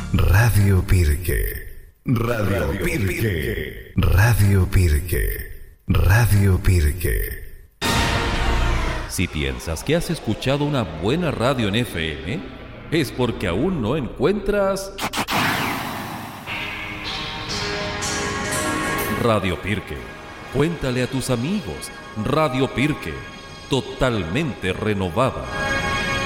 Radio Pirque. Radio Pirque. Radio Pirque. Radio Pirque. Si piensas que has escuchado una buena radio en FM, es porque aún no encuentras Radio Pirque. Cuéntale a tus amigos. Radio Pirque, totalmente renovada.